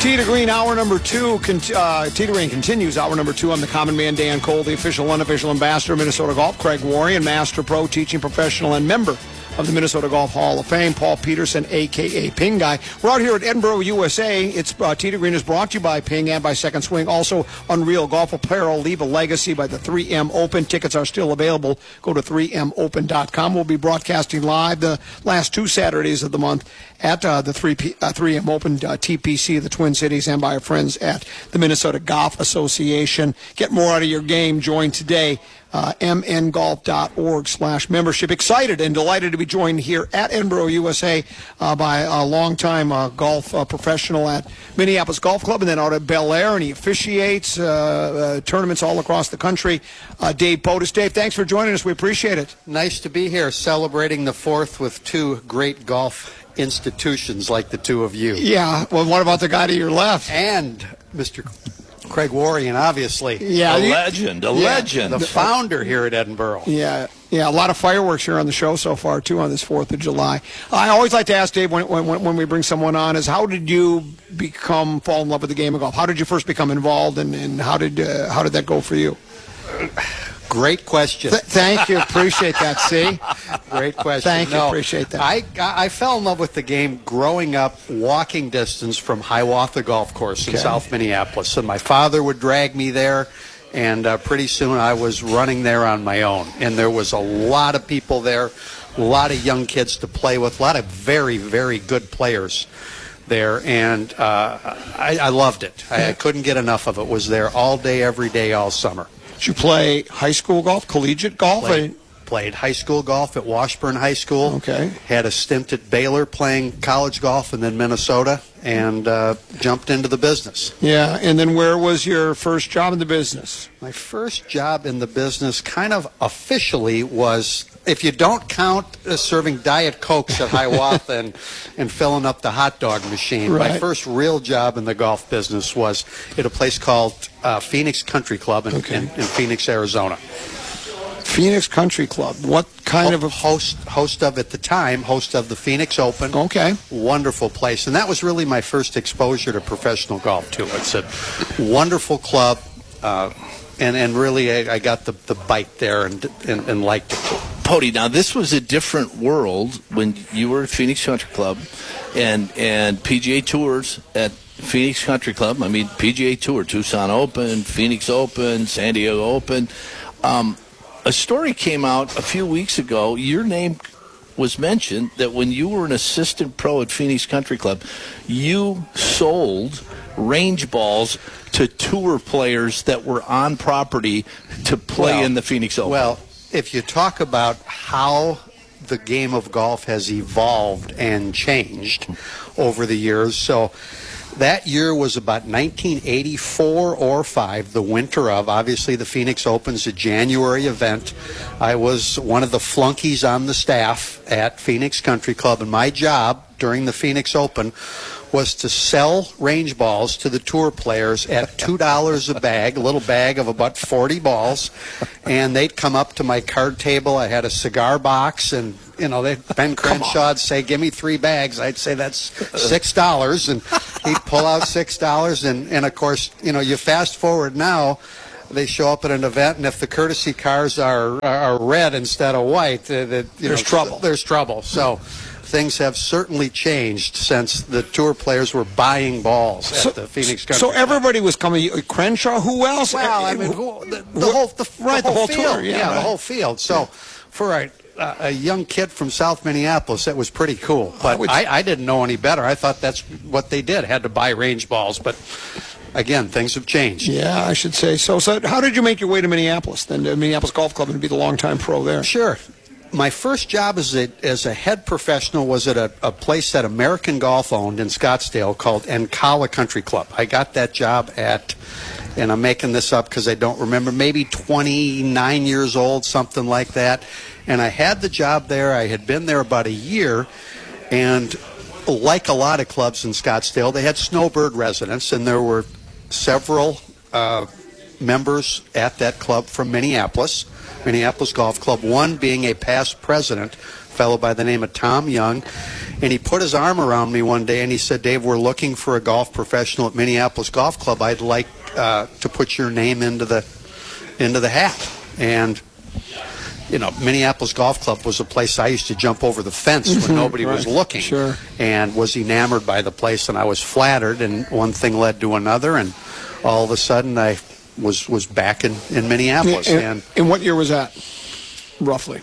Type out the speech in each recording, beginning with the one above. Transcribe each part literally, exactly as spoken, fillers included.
Tee to Green, hour number two. Uh, Tee to Green continues, hour number two. I'm the common man, Dan Cole, the official, unofficial ambassador of Minnesota Golf. Craig Warrior, master pro, teaching professional, and member of the Minnesota Golf Hall of Fame. Paul Peterson, a k a. Ping Guy. We're out here at Edinburgh, U S A. It's uh, Tee to Green is brought to you by Ping and by Second Swing. Also, Unreal Golf Apparel, leave a legacy by the three M Open. Tickets are still available. Go to three m open dot com. We'll be broadcasting live the last two Saturdays of the month at uh, the three M Open uh, T P C of the Twin Cities and by our friends at the Minnesota Golf Association. Get more out of your game. Join today. Uh, m n golf dot org slash membership. Excited and delighted to be joined here at Edinburgh, U S A uh, by a longtime uh, golf uh, professional at Minneapolis Golf Club and then out at Bel Air, and he officiates uh, uh, tournaments all across the country. Uh, Dave Potus. Dave, thanks for joining us. We appreciate it. Nice to be here celebrating the fourth with two great golf institutions like the two of you. Yeah, well, what about the guy to your left? And Mister Craig Warrior, obviously. Yeah, a legend, a yeah, legend. The founder here at Edinburgh. Yeah, yeah, a lot of fireworks here on the show so far, too, on this fourth of July. I always like to ask Dave when, when, when we bring someone on is how did you become, fall in love with the game of golf? How did you first become involved, and, and how did uh, how did that go for you? Great question. Th- thank you. Appreciate that, see? Great question. Thank you. No, appreciate that. I, I fell in love with the game growing up, walking distance from Hiawatha Golf Course okay. in South Minneapolis. And my father would drag me there, and uh, pretty soon I was running there on my own. And there was a lot of people there, a lot of young kids to play with, a lot of very, very good players there. And uh, I, I loved it. I, I couldn't get enough of it. Was there all day, every day, all summer. Did you play high school golf, collegiate golf? Played, played high school golf at Washburn High School. Okay. Had a stint at Baylor playing college golf, and then Minnesota, and uh, jumped into the business. Yeah, and then where was your first job in the business? My first job in the business kind of officially was, if you don't count uh, serving Diet Cokes at Hiawatha and, and filling up the hot dog machine, right. my first real job in the golf business was at a place called uh, Phoenix Country Club in, okay. in, in Phoenix, Arizona. Phoenix Country Club. What kind Ho- of a host? Host of at the time, host of the Phoenix Open. Okay, wonderful place, and that was really my first exposure to professional golf too. It's a wonderful club, uh, and and really I, I got the, the bite there and, and and liked it. Pody, now this was a different world when you were at Phoenix Country Club, and and P G A Tours at Phoenix Country Club. I mean P G A Tour, Tucson Open, Phoenix Open, San Diego Open. Um, A story came out a few weeks ago. Your name was mentioned that when you were an assistant pro at Phoenix Country Club, you sold range balls to tour players that were on property to play well, in the Phoenix Open. Well, if you talk about how the game of golf has evolved and changed over the years, so that year was about nineteen eighty-four or five, the winter of. Obviously, the Phoenix Open's a January event. I was one of the flunkies on the staff at Phoenix Country Club, and my job during the Phoenix Open was to sell range balls to the tour players at two dollars a bag, a little bag of about forty balls, and they'd come up to my card table. I had a cigar box, and you know, they Ben Crenshaw'd say, "Give me three bags." I'd say, "That's six dollars," and he'd pull out six dollars, and and of course, you know, you fast forward now. They show up at an event, and if the courtesy cars are are red instead of white, uh, that you there's know, trouble. There's trouble. So things have certainly changed since the tour players were buying balls at so, the Phoenix Country So Club. everybody was coming. Crenshaw, who else? Well, I mean, who, the, the whole the, right, the whole, the whole field, tour, yeah, yeah right. the whole field. So yeah. for a, a young kid from South Minneapolis, that was pretty cool. But I, would, I, I didn't know any better. I thought that's what they did, had to buy range balls. But again, things have changed. Yeah, I should say so. So how did you make your way to Minneapolis, then to Minneapolis Golf Club, and be the longtime pro there? Sure. My first job as a, as a head professional was at a, a place that American Golf owned in Scottsdale called Encala Country Club. I got that job at, and I'm making this up because I don't remember, maybe twenty-nine years old, something like that. And I had the job there. I had been there about a year, and like a lot of clubs in Scottsdale, they had snowbird residents, and there were several uh, members at that club from Minneapolis. Minneapolis Golf Club, one being a past president, a fellow by the name of Tom Young, And he put his arm around me one day and he said, Dave, we're looking for a golf professional at Minneapolis Golf Club. I'd like uh, to put your name into the into the hat. And, you know, Minneapolis Golf Club was a place I used to jump over the fence when nobody right. was looking. Sure. And was enamored by the place, and I was flattered, and one thing led to another, and all of a sudden I was was back in, in Minneapolis. And, and, and what year was that, roughly?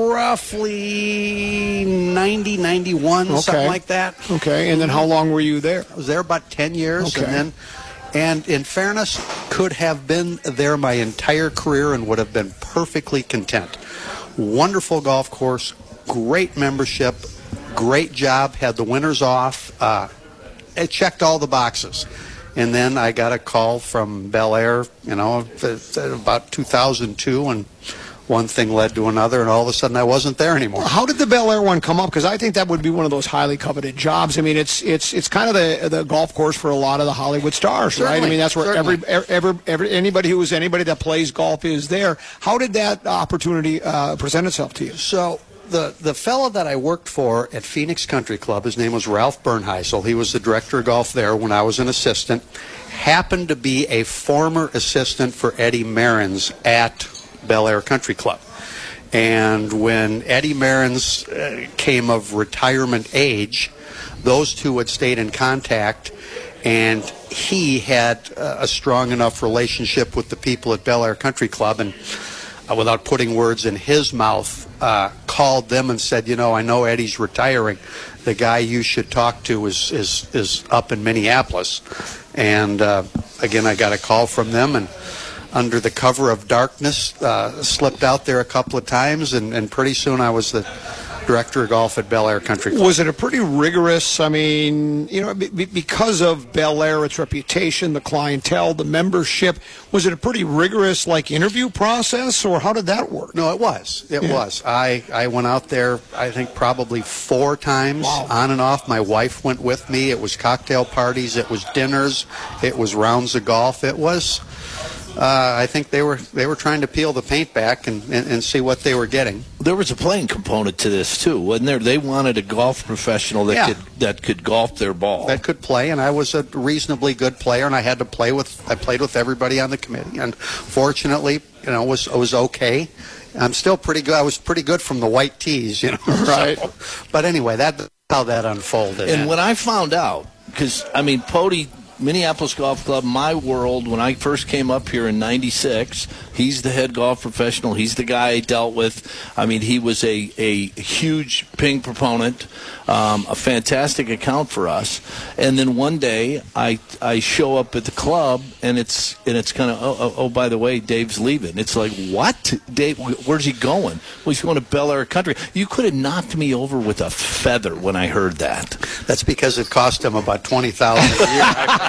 Roughly ninety, ninety-one, Okay. something like that. Okay, and then how long were you there? I was there about ten years, Okay. and then, and in fairness, could have been there my entire career and would have been perfectly content. Wonderful golf course, great membership, great job, had the winters off. Uh, it checked all the boxes. And then I got a call from Bel Air, you know, about two thousand two, and one thing led to another, and all of a sudden I wasn't there anymore. How did the Bel Air one come up? Because I think that would be one of those highly coveted jobs. I mean, it's it's it's kind of the the golf course for a lot of the Hollywood stars, Certainly, right? I mean, that's where certainly. every, every every anybody who is anybody that plays golf is there. How did that opportunity uh, present itself to you? So the the fellow that I worked for at Phoenix Country Club, his name was Ralph Bernheisel. He was the director of golf there when I was an assistant. Happened to be a former assistant for Eddie Merrins at Bel Air Country Club. And when Eddie Merrins uh, came of retirement age, those two had stayed in contact, and he had uh, a strong enough relationship with the people at Bel Air Country Club, and uh, without putting words in his mouth, uh, called them and said, you know, I know Eddie's retiring. The guy you should talk to is is, is up in Minneapolis. And uh, again, I got a call from them, and under the cover of darkness, uh, slipped out there a couple of times, and, and pretty soon I was the director of golf at Bel Air Country Club. Was it a pretty rigorous, I mean, you know, be, because of Bel Air, its reputation, the clientele, the membership, was it a pretty rigorous, like, interview process, or how did that work? No, it was. It Yeah. was. I, I went out there, I think, probably four times, Wow. on and off. My wife went with me. It was cocktail parties. It was dinners. It was rounds of golf. It was... Uh, I think they were they were trying to peel the paint back and, and, and see what they were getting. There was a playing component to this too, wasn't there? They wanted a golf professional that Yeah. could that could golf their ball. That could play, and I was a reasonably good player, and I had to play with I played with everybody on the committee, and fortunately, you know, was was okay. I'm still pretty good. I was pretty good from the white tees, you know. Right. So, but anyway, that's how that unfolded. And when I found out, because I mean, Pody, Minneapolis Golf Club, my world, when I first came up here in ninety-six, he's the head golf professional. He's the guy I dealt with. I mean, he was a, a huge ping proponent, um, a fantastic account for us. And then one day, I I show up at the club, and it's and it's kind of, oh, oh, oh, by the way, Dave's leaving. It's like, what? Dave, where's he going? Well, he's going to Bel Air Country. You could have knocked me over with a feather when I heard that. That's because it cost him about twenty thousand dollars a year.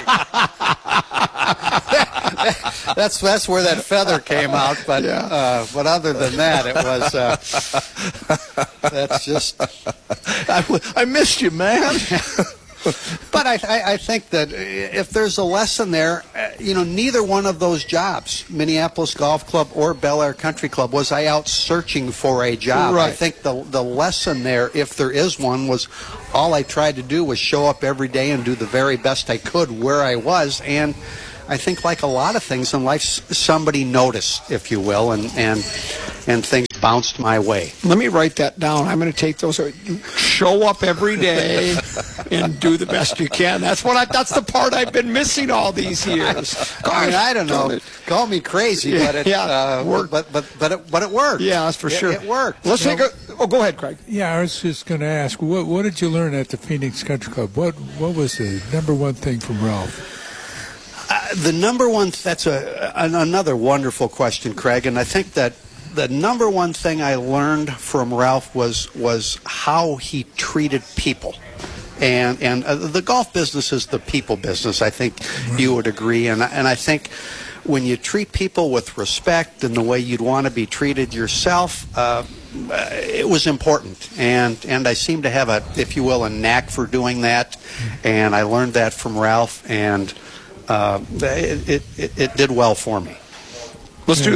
that's that's where that feather came out, but Yeah. uh, but other than that, it was uh, that's just. I, I missed you, man. But I, I I think that if there's a lesson there, uh, you know, neither one of those jobs, Minneapolis Golf Club or Bel Air Country Club, was I out searching for a job. Right. I think the the lesson there, if there is one, was all I tried to do was show up every day and do the very best I could where I was. And I think, like a lot of things in life, s- somebody noticed, if you will, and and and things bounced my way. Let me write that down. I'm going to take those. Show up every day and do the best you can. That's what I. That's the part I've been missing all these years. I mean, I don't know. Darn it. Call me crazy, but it Yeah, uh, worked. but but but it, but it worked. Yeah, that's for It- sure. It worked. Let's take a. Oh, go ahead, Craig. Yeah, I was just going to ask, what what did you learn at the Phoenix Country Club? What what was the number one thing from Ralph? Uh, the number one, that's a, an, another wonderful question, Craig, and I think that the number one thing I learned from Ralph was was how he treated people. And and uh, the golf business is the people business, I think you would agree. And, and I think when you treat people with respect and the way you'd want to be treated yourself, uh, it was important. And and I seem to have a, if you will, a knack for doing that. And I learned that from Ralph, and uh, it, it, it, it did well for me. Let's do the.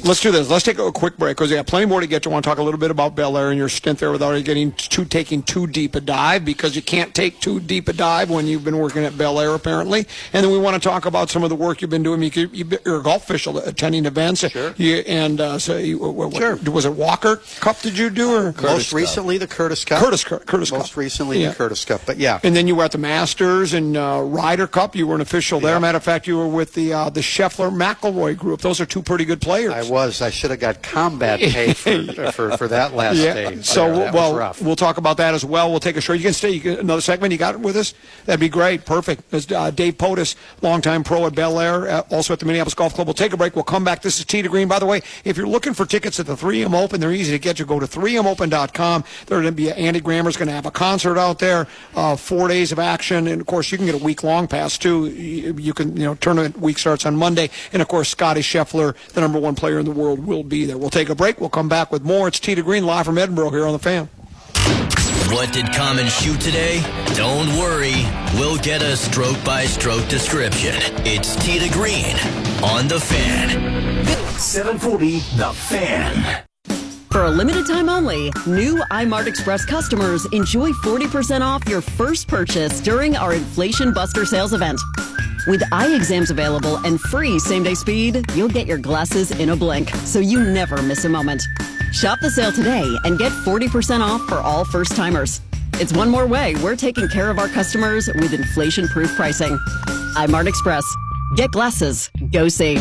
Let's do this. Let's take a quick break because we got plenty more to get to. I want to talk a little bit about Bel Air and your stint there without getting too taking too deep a dive, because you can't take too deep a dive when you've been working at Bel Air apparently. And then we want to talk about some of the work you've been doing. You, you, you're a golf official, attending events. Sure. You, and uh, so, you, what, sure. Was it Walker Cup? Did you do or Curtis most Cup. recently the Curtis Cup? Curtis Cup. Curtis most Cup. recently yeah. the Curtis Cup. But yeah. And then you were at the Masters and uh, Ryder Cup. You were an official there. Yeah. Matter of fact, you were with the uh, the Scheffler McIlroy group. Those are two pretty good players. I was. I should have got combat pay for, for, for that last yeah. day. So, yeah, that well, was rough. we'll talk about that as well. We'll take a short. You can stay. You can, another segment you got with us? That'd be great. Perfect. There's uh, Dave Potus, longtime pro at Bel Air, uh, also at the Minneapolis Golf Club. We'll take a break. We'll come back. This is Tee to Green. By the way, if you're looking for tickets at the three M Open, they're easy to get. You go to three m open dot com. There's going to be Andy Grammer's going to have a concert out there. Uh, four days of action, and of course you can get a week long pass too. You, you can, you know, tournament week starts on Monday, and of course Scotty Scheffler, the number one player in the world, will be there. We'll take a break. We'll come back with more. It's Tee to Green live from Edinburgh here on the Fan. What did Common shoot today? Don't worry, we'll get a stroke-by-stroke description. It's Tee to Green on the Fan. seven forty The Fan. For a limited time only, new iMart Express customers enjoy forty percent off your first purchase during our Inflation Buster sales event. With eye exams available and free same-day speed, you'll get your glasses in a blink, so you never miss a moment. Shop the sale today and get forty percent off for all first-timers. It's one more way we're taking care of our customers with inflation-proof pricing. iMart Express. Get glasses. Go see.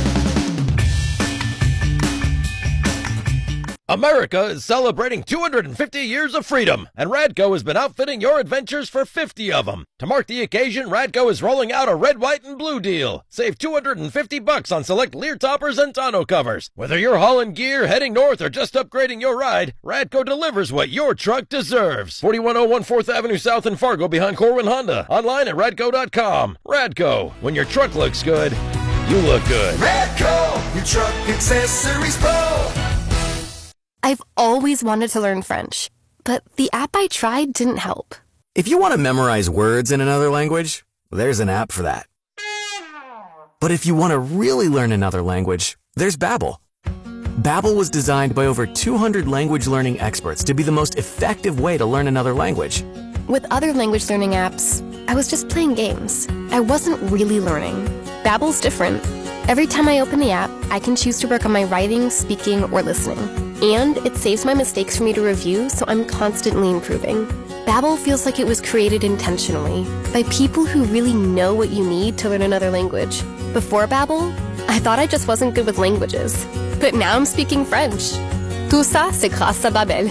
America is celebrating two hundred fifty years of freedom, and Radco has been outfitting your adventures for fifty of them. To mark the occasion, Radco is rolling out a red, white, and blue deal. Save two hundred fifty bucks on select Lear toppers and tonneau covers. Whether you're hauling gear, heading north, or just upgrading your ride, Radco delivers what your truck deserves. forty-one oh one fourth Avenue South in Fargo behind Corwin Honda. Online at radco dot com. Radco, when your truck looks good, you look good. Radco, your truck accessories pro. I've always wanted to learn French, but the app I tried didn't help. If you want to memorize words in another language, there's an app for that. But if you want to really learn another language, there's Babbel. Babbel was designed by over two hundred language learning experts to be the most effective way to learn another language. With other language learning apps, I was just playing games. I wasn't really learning. Babbel's different. Every time I open the app, I can choose to work on my writing, speaking, or listening. And it saves my mistakes for me to review, so I'm constantly improving. Babbel feels like it was created intentionally by people who really know what you need to learn another language. Before Babbel, I thought I just wasn't good with languages. But now I'm speaking French. Tout ça, c'est grâce à Babbel.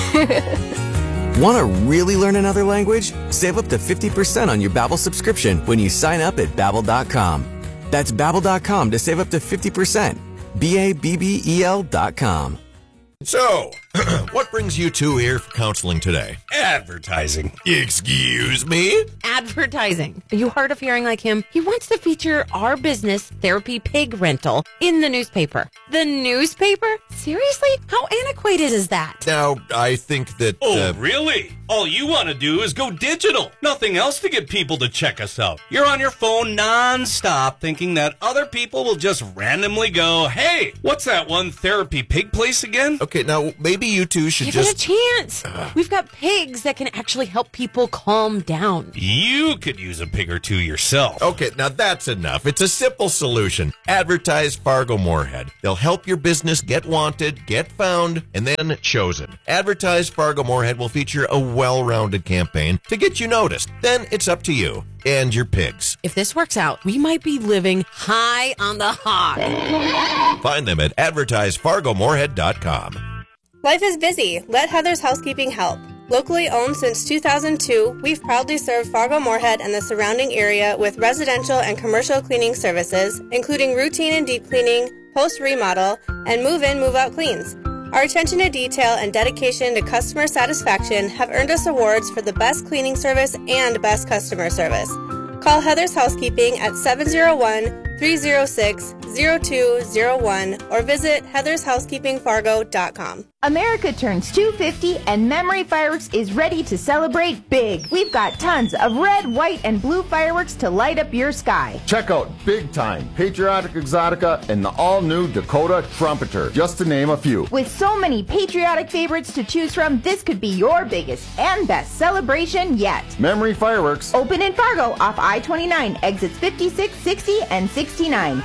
Want to really learn another language? Save up to fifty percent on your Babbel subscription when you sign up at babbel dot com. That's babbel dot com to save up to fifty percent. B A B B E L dot com. So, what brings you two here for counseling today? Advertising. Excuse me? Advertising. Are you hard of hearing like him? He wants to feature our business, Therapy Pig Rental, in the newspaper. The newspaper? Seriously? How antiquated is that? Now, I think that... Oh, uh, really? All you want to do is go digital. Nothing else to get people to check us out. You're on your phone non-stop thinking that other people will just randomly go, hey, what's that one Therapy Pig place again? Okay, now, maybe you two should Give just... it a chance. Uh, We've got pigs that can actually help people calm down. You could use a pig or two yourself. Okay, now that's enough. It's a simple solution. Advertise Fargo Moorhead. They'll help your business get wanted, get found, and then chosen. Advertise Fargo Moorhead will feature a well-rounded campaign to get you noticed. Then it's up to you and your pigs. If this works out, we might be living high on the hog. Find them at advertise fargo moorhead dot com. Life is busy. Let Heather's Housekeeping help. Locally owned since two thousand two, we've proudly served Fargo Moorhead and the surrounding area with residential and commercial cleaning services, including routine and deep cleaning, post-remodel, and move-in, move-out cleans. Our attention to detail and dedication to customer satisfaction have earned us awards for the best cleaning service and best customer service. Call Heather's Housekeeping at seven oh one, three oh six, oh two oh one or visit heathers housekeeping fargo dot com. America turns two fifty and Memory Fireworks is ready to celebrate big. We've got tons of red, white, and blue fireworks to light up your sky. Check out Big Time, Patriotic Exotica, and the all-new Dakota Trumpeter, just to name a few. With so many patriotic favorites to choose from, this could be your biggest and best celebration yet. Memory Fireworks. Open in Fargo off I twenty-nine, exits fifty-six, sixty, and sixty-nine.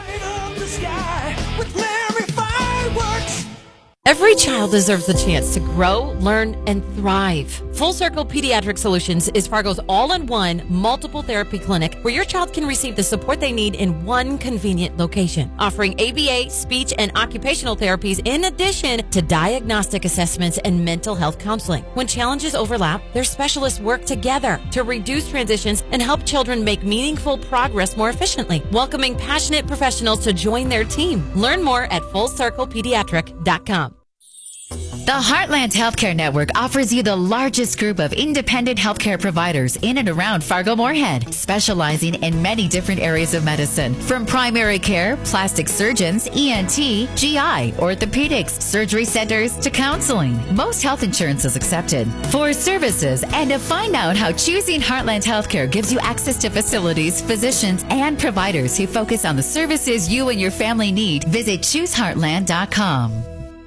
Every child deserves the chance to grow, learn, and thrive. Full Circle Pediatric Solutions is Fargo's all-in-one multiple therapy clinic where your child can receive the support they need in one convenient location, offering A B A, speech, and occupational therapies in addition to diagnostic assessments and mental health counseling. When challenges overlap, their specialists work together to reduce transitions and help children make meaningful progress more efficiently, welcoming passionate professionals to join their team. Learn more at full circle pediatric dot com. The Heartland Healthcare Network offers you the largest group of independent healthcare providers in and around Fargo-Moorhead, specializing in many different areas of medicine, from primary care, plastic surgeons, E N T, G I, orthopedics, surgery centers, to counseling. Most health insurance is accepted. For services and to find out how choosing Heartland Healthcare gives you access to facilities, physicians, and providers who focus on the services you and your family need, visit choose heartland dot com.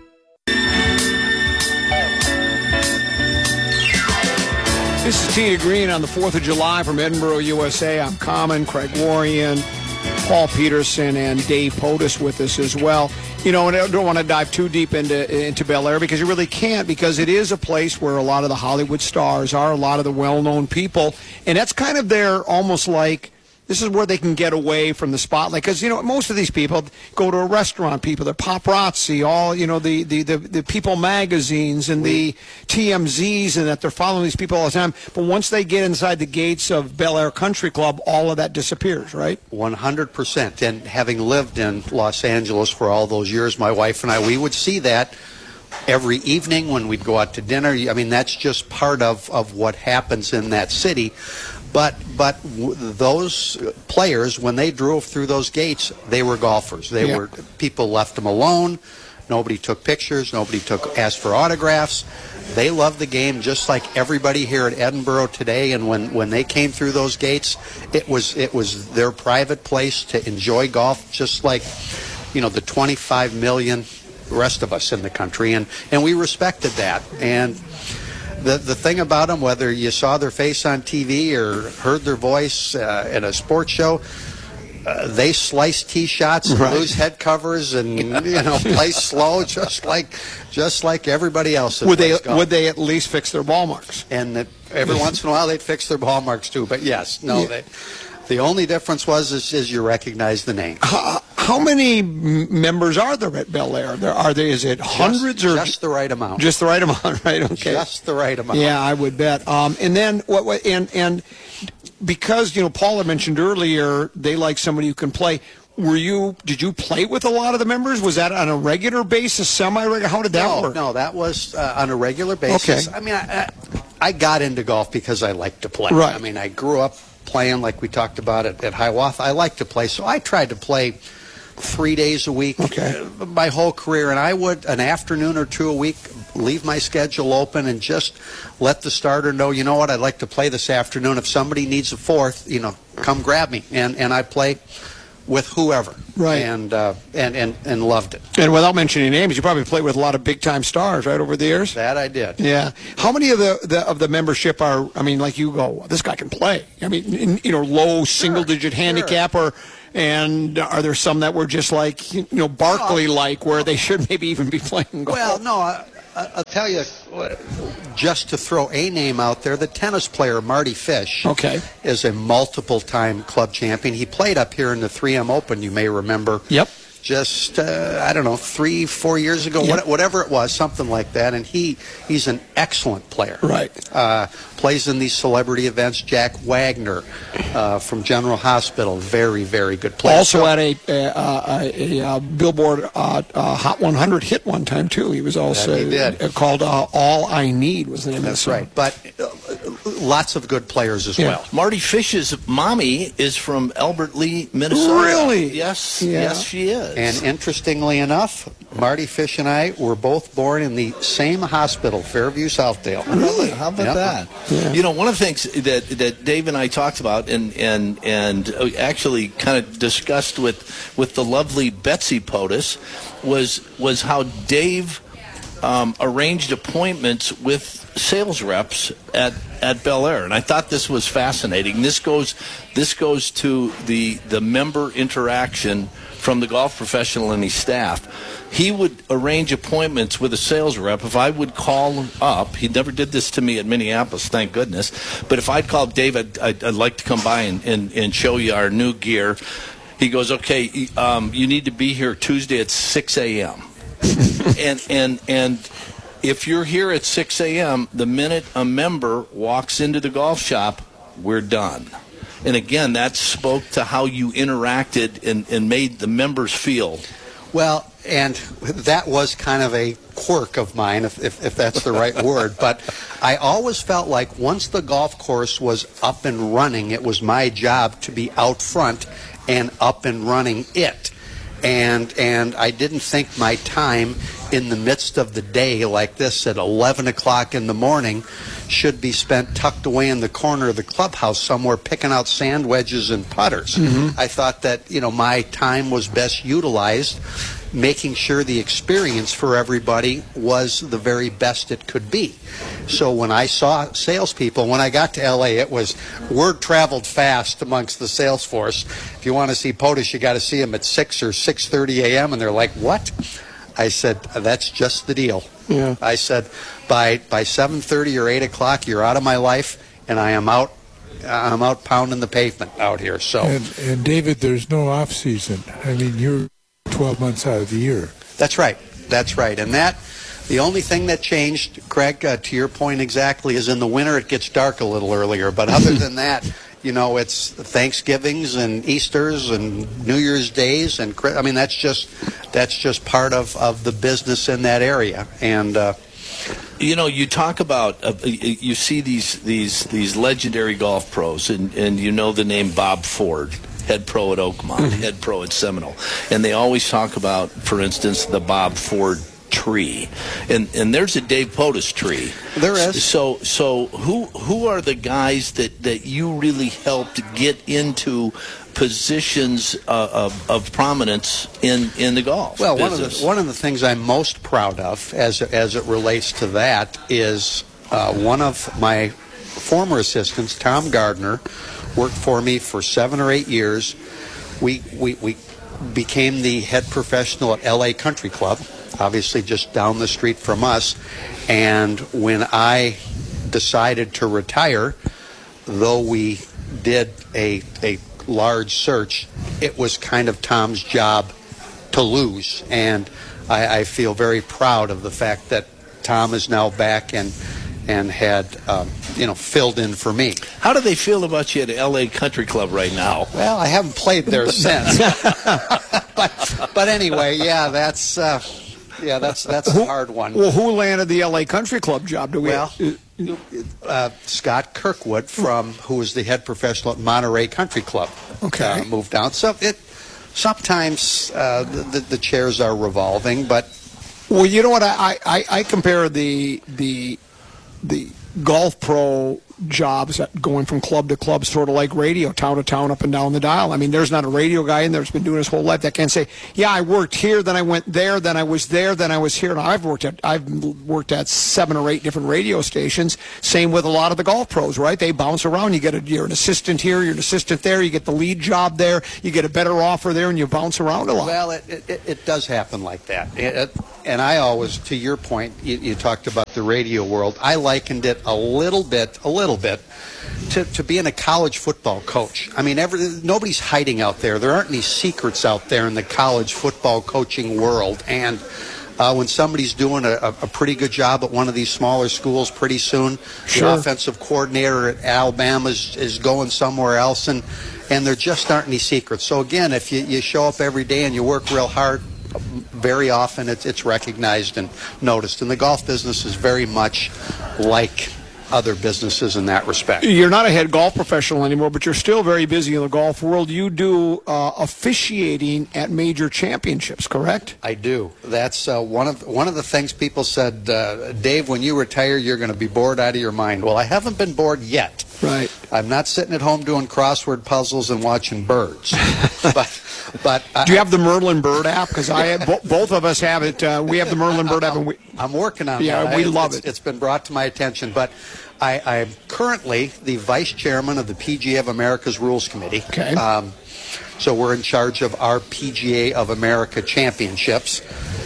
This is Tina Green on the fourth of July from Edinburgh, U S A. I'm Common, Craig Warrian, Paul Peterson, and Dave Potus with us as well. You know, and I don't want to dive too deep into into Bel Air because you really can't, because it is a place where a lot of the Hollywood stars are, a lot of the well-known people, and that's kind of their almost like, this is where they can get away from the spotlight. Because, you know, most of these people go to a restaurant, people, they're paparazzi, all, you know, the, the, the, the People magazines and the T M Zs, and that they're following these people all the time. But once they get inside the gates of Bel Air Country Club, all of that disappears, right? one hundred percent. And having lived in Los Angeles for all those years, my wife and I, we would see that every evening when we'd go out to dinner. I mean, that's just part of, of what happens in that city. But but w- those players, when they drove through those gates, they were golfers. They Yeah. were people left them alone. Nobody took pictures. Nobody took asked for autographs. They loved the game just like everybody here at Edinburgh today. And when, when they came through those gates, it was it was their private place to enjoy golf, just like, you know, the twenty-five million rest of us in the country. And and we respected that. And The the thing about them, whether you saw their face on T V or heard their voice uh, at a sports show, uh, they slice tee shots and Right. lose head covers and you know play slow, just like just like everybody else. that Would they plays golf. would they at least fix their ball marks? And that every once in a while they'd fix their ball marks too. But yes, no, Yeah. they. The only difference was is, is you recognize the name. How, how many m- members are there at Bel Air? There are there. Is it hundreds just, or just the right amount? just the right amount? Right. Okay. Just the right amount. Yeah, I would bet. Um, and then what? what and and because you know Paul had mentioned earlier, they like somebody who can play. Were you? Did you play with a lot of the members? Was that on a regular basis, semi-regular? How did that no, work? No, that was uh, on a regular basis. Okay. I mean, I, I, I got into golf because I like to play. Right. I mean, I grew up playing, like we talked about at, at Hiawatha. I like to play, so I tried to play three days a week Okay. uh, my whole career, and I would, an afternoon or two a week, leave my schedule open and just let the starter know, you know what, I'd like to play this afternoon. If somebody needs a fourth, you know, come grab me. And, and I play with whoever. Right. And, uh, and, and, and loved it. And without mentioning names, you probably played with a lot of big-time stars, right, over the years? That I did. Yeah. How many of the, the of the membership are, I mean, like you go, this guy can play. I mean, in, you know, low single-digit handicap, or and are there some that were just like, you know, Barkley-like, where they should maybe even be playing golf? Well, no, I, I'll tell you, just to throw a name out there, the tennis player Marty Fish Okay. is a multiple-time club champion. He played up here in the three M Open, you may remember. Yep. Just, uh, I don't know, three, four years ago, Yep. what, whatever it was, something like that. And he he's an excellent player. Right. Uh, plays in these celebrity events. Jack Wagner uh, from General Hospital, very, very good player. Also So- had a, a, a, a, a Billboard uh, uh, Hot one hundred hit one time, too. He was also That he did. uh, called uh, All I Need was the name That's of the right. song. But uh, lots of good players as Yeah. well. Marty Fish's mommy is from Albert Lee, Minnesota. Really? Yes, Yeah. yes, she is. And interestingly enough, Marty Fish and I were both born in the same hospital, Fairview, Southdale. Really? How about Yep. that? Yeah. You know, one of the things that that Dave and I talked about, and and and actually kind of discussed with with the lovely Betsy POTUS, was was how Dave um, arranged appointments with sales reps at at Bel Air, and I thought this was fascinating. This goes this goes to the the member interaction from the golf professional and his staff. He would arrange appointments with a sales rep. If I would call up, he never did this to me at Minneapolis, thank goodness, but if I'd call David, I'd, I'd like to come by and, and, and show you our new gear. He goes, okay, um, you need to be here Tuesday at six a.m. and and and if you're here at six a.m., the minute a member walks into the golf shop, we're done. And again, that spoke to how you interacted and, and made the members feel. Well, and that was kind of a quirk of mine, if, if, if that's the right word. But I always felt like once the golf course was up and running, it was my job to be out front and up and running it. And and I didn't think my time in the midst of the day like this at eleven o'clock in the morning should be spent tucked away in the corner of the clubhouse somewhere picking out sand wedges and putters. Mm-hmm. I thought that, you know, my time was best utilized making sure the experience for everybody was the very best it could be. So when I saw salespeople, when I got to L A, it was word traveled fast amongst the sales force. If you want to see POTUS, you got to see him at six or six thirty a.m. And they're like, what? I said, that's just the deal. Yeah. I said, by by seven thirty or eight o'clock, you're out of my life, and I am out. I'm out pounding the pavement out here. So. And, and David, there's no off season. I mean, you're twelve months out of the year. That's right. That's right. And that, the only thing that changed, Craig, uh, to your point exactly, is in the winter it gets dark a little earlier. But other than that, you know, it's Thanksgivings and Easters and New Year's Days, and I mean that's just that's just part of, of the business in that area. And uh, you know, you talk about uh, you see these these these legendary golf pros, and and you know the name Bob Ford, head pro at Oakmont, mm-hmm. head pro at Seminole, and they always talk about, for instance, the Bob Ford tree, and and there's a Dave POTUS tree. There is. So so who who are the guys that, that you really helped get into positions uh, of, of prominence in, in the golf well, one of business? the one of the things I'm most proud of as as it relates to that is uh, one of my former assistants, Tom Gardner, worked for me for seven or eight years. We we we became the head professional at L A Country Club, obviously just down the street from us. And when I decided to retire, though we did a a large search, it was kind of Tom's job to lose. And I, I feel very proud of the fact that Tom is now back and and had um, you know filled in for me. How do they feel about you at L A Country Club right now? Well, I haven't played there since. but but anyway, yeah, that's uh, yeah, that's that's a hard one. Well, who landed the L A Country Club job? Do we? Well, uh, Scott Kirkwood, from who was the head professional at Monterey Country Club, okay, uh, moved down. So it sometimes uh, the, the chairs are revolving, but well, you know what? I I, I compare the the the golf pro jobs going from club to club, sort of like radio, town to town, up and down the dial. I mean, there's not a radio guy in there that's been doing his whole life that can say, yeah, I worked here, then I went there, then I was there, then I was here. Now, I've worked at I've worked at seven or eight different radio stations. Same with a lot of the golf pros, right? They bounce around. You get a, you're an assistant here, you're an assistant there, you get the lead job there, you get a better offer there, and you bounce around a lot. Well, it it, it does happen like that. It, it, and I always, to your point, you, you talked about the radio world. I likened it a little bit, a little bit, to, to being a college football coach. I mean, every, nobody's hiding out there. There aren't any secrets out there in the college football coaching world. And uh, when somebody's doing a, a pretty good job at one of these smaller schools, pretty soon sure. the offensive coordinator at Alabama is, is going somewhere else, and and there just aren't any secrets. So again, if you, you show up every day and you work real hard, very often it's, it's recognized and noticed. And the golf business is very much like other businesses in that respect. You're not a head golf professional anymore, but you're still very busy in the golf world. You do uh, officiating at major championships, correct? I do. That's uh, one of one of the things people said, uh, Dave, when you retire, you're going to be bored out of your mind. Well, I haven't been bored yet. Right. I'm not sitting at home doing crossword puzzles and watching birds. but but do you have the Merlin Bird app? Because I have, bo- both of us have it. Uh, we have the Merlin Bird app. And we, I'm working on yeah, that. Yeah, we I, love it's, it. It's been brought to my attention, but I, I'm currently the vice chairman of the P G A of America's Rules Committee. Okay. Um, so we're in charge of our P G A of America championships,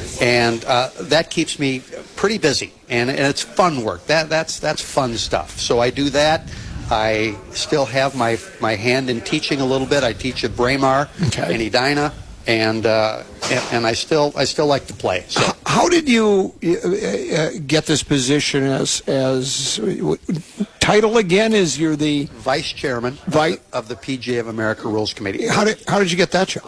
and uh, that keeps me pretty busy, and, and it's fun work. That that's that's fun stuff. So I do that. I still have my my hand in teaching a little bit. I teach at Braemar okay. and Edina, and, uh, and and I still I still like to play. So how, how did you uh, get this position as as uh, title again? Is you're the vice chairman vice of, the, of the P G A of America Rules Committee. How did how did you get that job?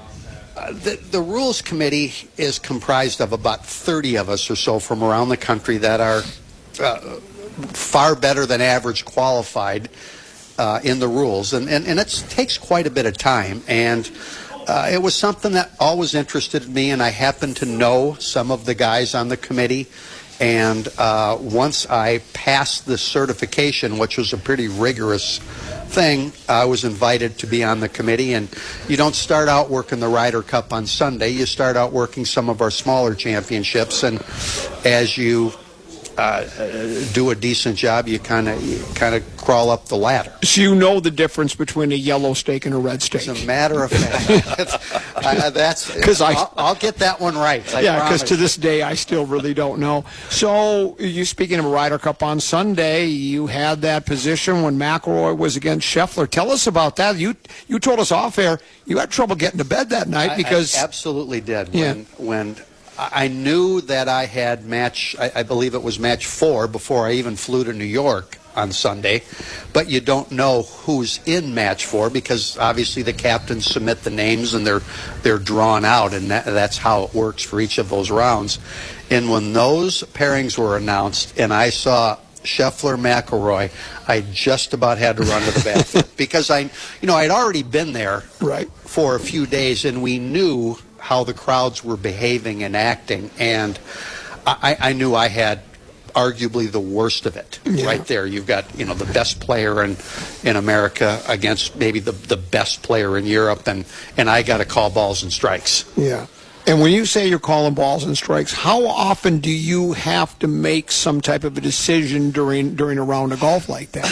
Uh, the, the Rules Committee is comprised of about thirty of us or so from around the country that are Uh, far better than average qualified uh, in the rules, and, and, and it takes quite a bit of time, and uh, it was something that always interested me, and I happened to know some of the guys on the committee, and uh, once I passed the certification, which was a pretty rigorous thing, I was invited to be on the committee, and you don't start out working the Ryder Cup on Sunday, you start out working some of our smaller championships, and as you Uh, do a decent job, you kind of kind of crawl up the ladder. So you know the difference between a yellow steak and a red steak. As a matter of fact, uh, that's because I'll, I'll get that one right. I yeah, because to you. this day I still really don't know. So you speaking of a Ryder Cup on Sunday, you had that position when McIlroy was against Scheffler. Tell us about that. You you told us off air you had trouble getting to bed that night because I, I absolutely did. Yeah. When, when I knew that I had match, I, I believe it was match four before I even flew to New York on Sunday, but you don't know who's in match four because obviously the captains submit the names and they're they're drawn out, and that, that's how it works for each of those rounds. And when those pairings were announced and I saw Scheffler McIlroy, I just about had to run to the bathroom because I, you know, I'd already been there right. for a few days, and we knew how the crowds were behaving and acting, and I, I knew I had arguably the worst of it yeah. right there. You've got, you know, the best player in in America against maybe the the best player in Europe, and and I got to call balls and strikes. Yeah. And when you say you're calling balls and strikes, how often do you have to make some type of a decision during during a round of golf like that?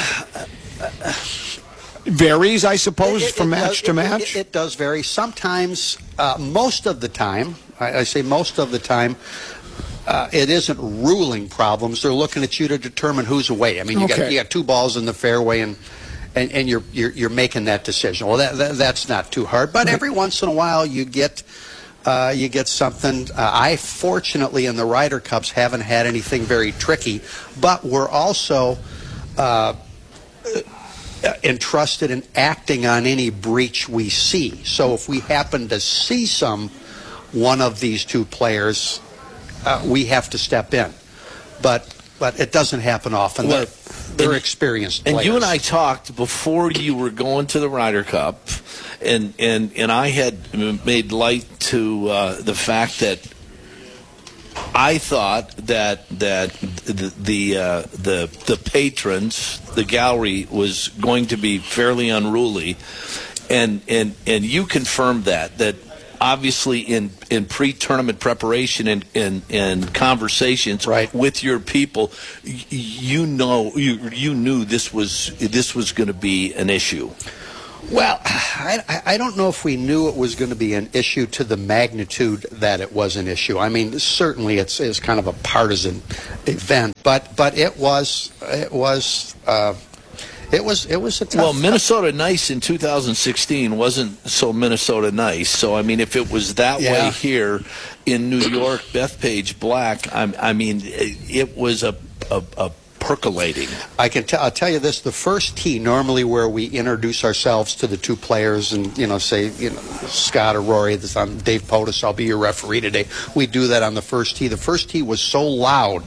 Varies, I suppose, it, it, from it match does, to it, match? It, it does vary. Sometimes, uh, most of the time, I, I say most of the time, uh, it isn't ruling problems. They're looking at you to determine who's away. I mean, you okay. got you got two balls in the fairway, and and, and you're, you're you're making that decision. Well, that, that that's not too hard. But every once in a while, you get uh, you get something. Uh, I fortunately in the Ryder Cups haven't had anything very tricky, but we're also Uh, entrusted in acting on any breach we see. So if we happen to see some one of these two players, uh, we have to step in. But but it doesn't happen often. Well, they're, they're and, experienced players. And you and I talked before you were going to the Ryder Cup, and and, and I had made light to uh, the fact that I thought that that the the, uh, the the patrons, the gallery, was going to be fairly unruly, and and and you confirmed that that obviously in, in pre-tournament preparation and and, and conversations right. with your people, you know you you knew this was this was going to be an issue. Well, I, I don't know if we knew it was going to be an issue to the magnitude that it was an issue. I mean, certainly it's, it's kind of a partisan event, but but it was it was uh, it was it was a tough. Well, Minnesota Nice in two thousand sixteen wasn't so Minnesota Nice. So I mean, if it was that yeah. way here in New York, Bethpage Black, I, I mean, it was a a. a percolating. I can tell. I'll tell you this: the first tee, normally where we introduce ourselves to the two players, and you know, say, you know, Scott or Rory, this, I'm Dave Potus, I'll be your referee today. We do that on the first tee. The first tee was so loud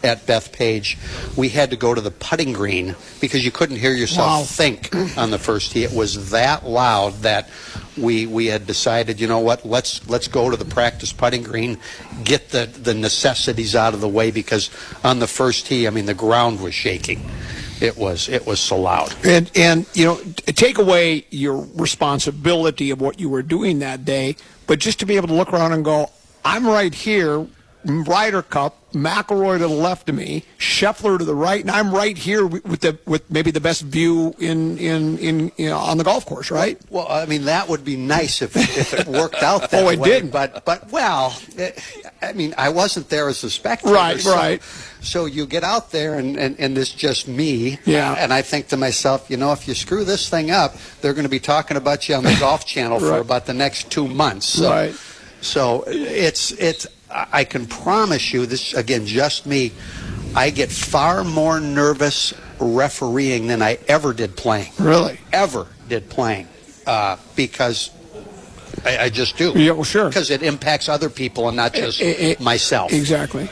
at Bethpage, we had to go to the putting green because you couldn't hear yourself Wow. think on the first tee. It was that loud that we we had decided, you know what, let's let's go to the practice putting green, get the, the necessities out of the way, because on the first tee, I mean, the ground was shaking. It was it was so loud. And, and you know, t- take away your responsibility of what you were doing that day, but just to be able to look around and go, I'm right here, Ryder Cup, McIlroy to the left of me, Scheffler to the right, and I'm right here with the with maybe the best view in in, in you know, on the golf course, right? Well, I mean, that would be nice if, if it worked out that Oh, it way. didn't. But, but well, it, I mean, I wasn't there as a spectator. Right, so, right. So you get out there, and, and, and it's just me. Yeah. And I think to myself, you know, if you screw this thing up, they're going to be talking about you on the Golf Channel for Right. about the next two months. So, Right. So it's it's. I can promise you, this again, just me. I get far more nervous refereeing than I ever did playing. Really? Ever did playing, uh, because I, I just do. Yeah, well, sure. Because it impacts other people and not just Eh, eh, myself. Exactly.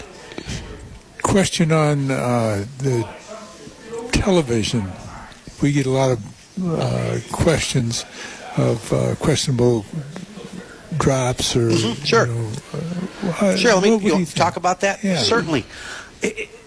Question on uh, the television. We get a lot of uh, questions of uh, questionable drops or Mhm, sure. You know, uh, Sure, let me what would you you talk about that. Yeah. Certainly. It- it-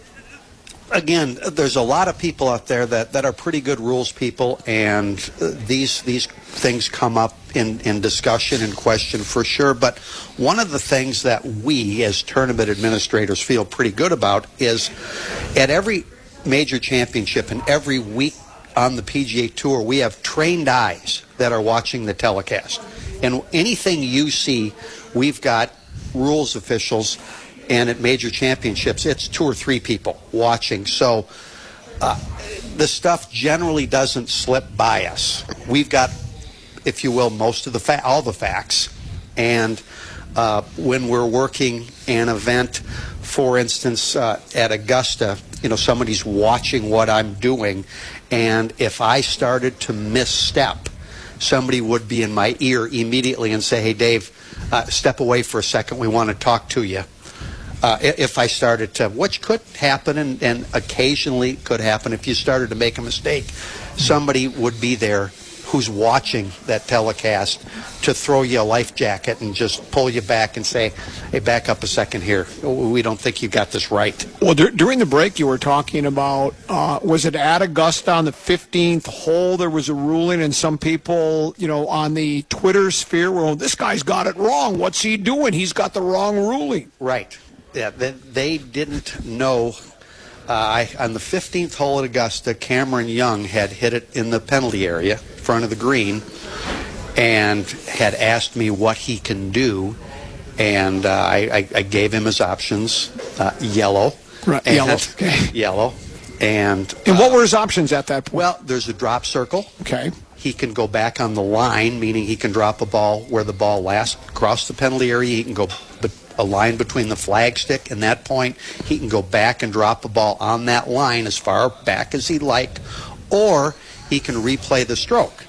again, there's a lot of people out there that, that are pretty good rules people, and uh, these these things come up in, in discussion and question for sure. But one of the things that we as tournament administrators feel pretty good about is at every major championship and every week on the P G A Tour, we have trained eyes that are watching the telecast. And anything you see, we've got rules officials, and at major championships, it's two or three people watching. So uh, the stuff generally doesn't slip by us. We've got, if you will, most of the fa- all the facts. And uh, when we're working an event, for instance, uh, at Augusta, you know, somebody's watching what I'm doing, and if I started to misstep, somebody would be in my ear immediately and say, hey, Dave, uh, step away for a second. We want to talk to you. Uh, i- if I started to, which could happen and, and occasionally could happen if you started to make a mistake, somebody would be there who's watching that telecast to throw you a life jacket and just pull you back and say, hey, back up a second here. We don't think you got this right. Well, dur- during the break, you were talking about, uh, was it at Augusta on the fifteenth hole? There was a ruling, and some people, you know, on the Twitter sphere were, well, this guy's got it wrong. What's he doing? He's got the wrong ruling. Right. Yeah, they, they didn't know. Uh, I, on the fifteenth hole at Augusta, Cameron Young had hit it in the penalty area, front of the green, and had asked me what he can do. And uh, I, I, I gave him his options, uh, yellow. Right, and- yellow, okay. Yellow. And, And what were his options at that point? well, there's a drop circle. Okay. He can go back on the line, meaning he can drop a ball where the ball last crossed the penalty area. He can go but a line between the flagstick and that point. He can go back and drop a ball on that line as far back as he liked, or he can replay the stroke.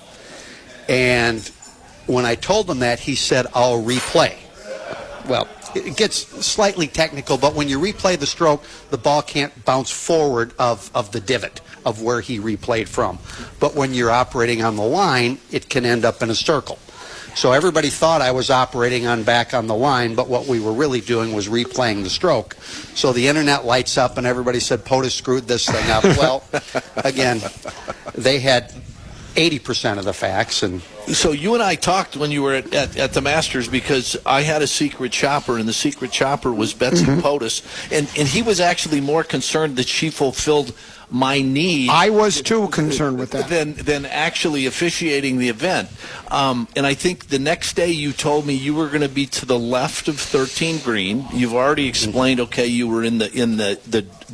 And when I told him that, he said, I'll replay. Well, it gets slightly technical, but when you replay the stroke, the ball can't bounce forward of, of the divot of where he replayed from. But when you're operating on the line, it can end up in a circle. So everybody thought I was operating on back on the line, but what we were really doing was replaying the stroke. So the internet lights up, and everybody said, POTUS screwed this thing up. Well, again, they had eighty percent of the facts, and So you and I talked when you were at, at, at the Masters, because I had a secret shopper, and the secret shopper was Betsy Mm-hmm. POTUS, and, and he was actually more concerned that she fulfilled my need. I was too concerned with that. Than, than actually officiating the event. Um, and I think the next day you told me you were going to be to the left of thirteen green. You've already explained, okay, you were in the in the, the,